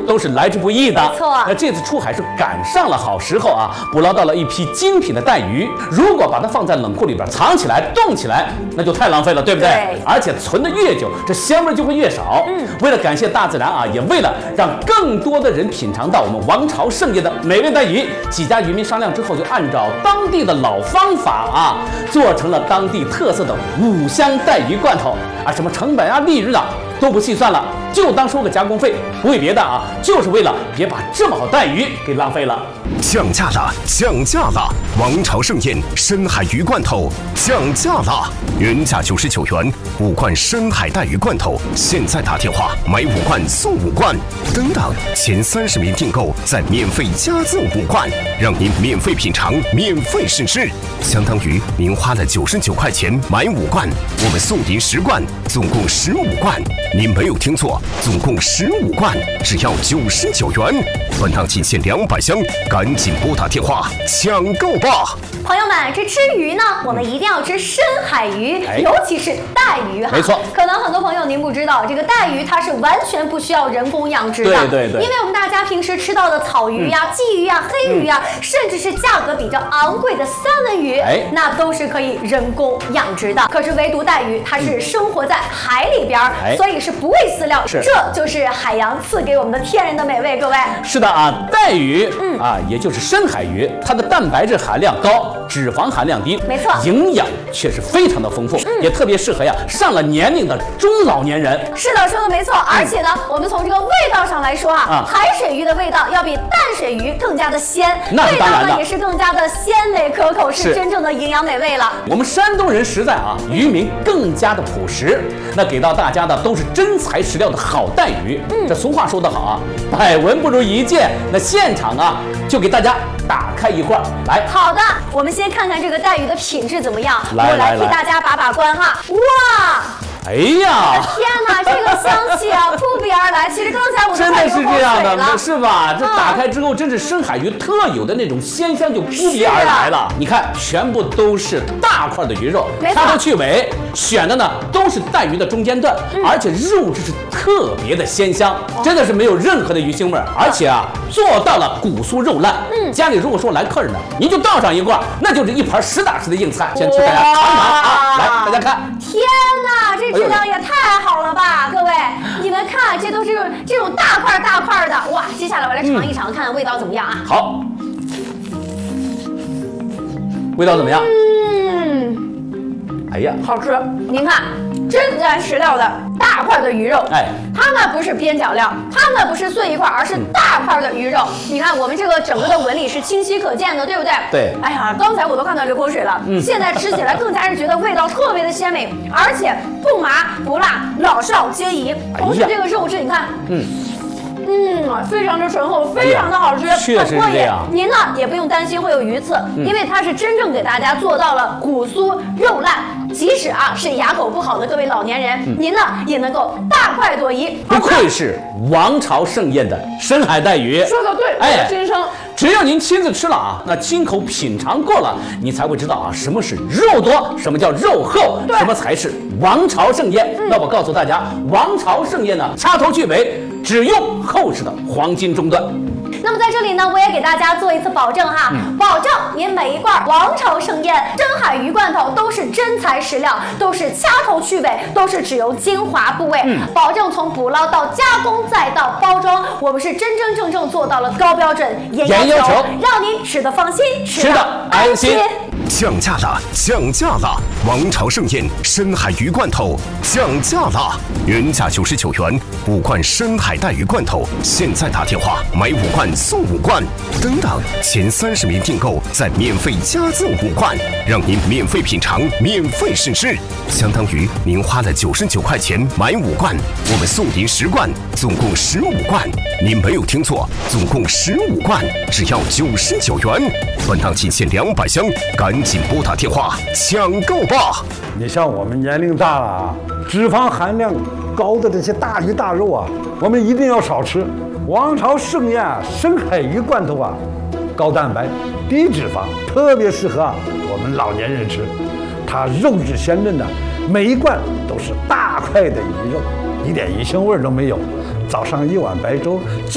都是来之不易的。 没错。 那这次出海是赶上了好时候啊，捕捞到了一批精品的带鱼。如果把它放在冷库里边藏起来、冻起来，那就太浪费了，对不对？ 对。 而且存得越久，这香味就会越少。为了感谢大自然啊，也为了让更多的人品尝到我们王朝盛宴的美味带鱼，几家渔民商量之后，就按照当地的老方法啊，做成了当地特色的五香带鱼罐头啊，什么成本啊、利润啊都不细算了，就当收个加工费，不为别的啊，就是为了别把这么好带鱼给浪费了。 降价了，降价了！王朝盛宴深海鱼罐头降价了，原价99元，5罐深海带鱼罐头，现在打电话买5罐送5罐，等等，前30名订购再免费加赠5罐，让您免费品尝，免费试吃，相当于您花了99块钱买5罐，我们送您10罐，总共15罐。您没有听错，总共15罐，只要99元。本档仅限200箱，赶紧拨打电话抢购吧！ 朋友们，这吃鱼呢，我们一定要吃深海鱼，尤其是带鱼哈。 没错。 可能很多朋友您不知道，这个带鱼它是完全不需要人工养殖的。 对。 因为我们大家平时吃到的草鱼呀、鲫鱼呀、黑鱼呀，甚至是价格比较昂贵的三文鱼，那都是可以人工养殖的。可是唯独带鱼，它是生活在海里边，所以是不喂饲料，这就是海洋赐给我们的天然的美味。各位。 是的啊，带鱼也就是深海鱼，它的蛋白质含量高，脂肪含量低， 没错， 营养却是非常的丰富，也特别适合呀上了年龄的中老年人。 是的，说的没错。而且呢，我们从这个味道上来说海水鱼的味道要比淡水鱼更加的鲜， 那是当然的， 味道呢也是更加的鲜美可口，是真正的营养美味了。 我们山东人实在啊，渔民更加的朴实，那给到大家的都是真材实料的好带鱼。这俗话说得好啊，百闻不如一见。那现场啊，就给大家打开一罐来。 好的，我们先看看这个带鱼的品质怎么样。 来， 我来替大家把关哈。哇！ 哎呀！ 天哪，这个香气啊，扑鼻而来。其实刚才我真的是这样的，是吧？这打开之后，真是深海鱼特有的那种鲜香就扑鼻而来了。你看，全部都是大块的鱼肉，掐头去尾，选的呢都是带鱼的中间段，而且肉质是特别的鲜香，真的是没有任何的鱼腥味，而且啊做到了骨酥肉烂。家里如果说来客人呢，您就倒上一罐，那就是一盘实打实的硬菜。先替大家尝尝啊，来，大家看。 天哪，这质量也太好了吧，各位，你们看，这都是这种大块的，哇！接下来我来尝一尝，看看味道怎么样啊？ 好，味道怎么样？哎呀， 好吃！您看，真材实料的大块的鱼肉，它们不是边角料，它们不是碎一块，而是大块的鱼肉。你看我们这个整个的纹理是清晰可见的，对不对？ 对。 哎呀，刚才我都看到流口水了。现在吃起来更加是觉得味道特别的鲜美，而且不麻不辣，老少皆宜。同时这个肉质，你看，非常的醇厚，非常的好吃， 确实是这样。 您呢也不用担心会有鱼刺，因为它是真正给大家做到了骨酥肉烂，即使是牙口不好的各位老年人，您呢也能够大快朵颐。 不愧是王朝盛宴的深海带鱼， 说的对，先生。 只要您亲自吃了啊，那亲口品尝过了，你才会知道啊，什么是肉多，什么叫肉厚，什么才是王朝盛宴。那我告诉大家，王朝盛宴呢，掐头去尾，只用厚实的黄金中段。 那么在这里呢，我也给大家做一次保证哈，保证您每一罐王朝盛宴深海鱼罐头都是真材实料，都是掐头去尾，都是只用精华部位，保证从捕捞到加工再到包装，我们是真真正做到了高标准严要求，让您吃得放心，吃得安心。 降价了，降价了！王朝盛宴深海鱼罐头降价了，原价99元，5罐深海带鱼罐头，现在打电话买5罐送5罐，等等，前30名订购再免费加赠5罐，让您免费品尝，免费试吃，相当于您花了99块钱买5罐，我们送您10罐，总共15罐。您没有听错，总共15罐，只要99元。本档仅限200箱，赶紧拨打电话抢购吧！ 你像我们年龄大了啊，脂肪含量高的这些大鱼大肉啊，我们一定要少吃。王朝盛宴深海鱼罐头啊，高蛋白、低脂肪，特别适合我们老年人吃。它肉质鲜嫩的，每一罐都是大块的鱼肉，一点鱼腥味都没有。早上一碗白粥。